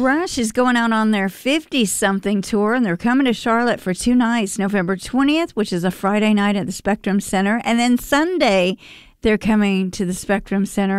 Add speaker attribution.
Speaker 1: Rush is going out on their 50-something tour, and they're coming to Charlotte for 2 nights, November 20th, which is a Friday night at the Spectrum Center, and then Sunday they're coming to the Spectrum Center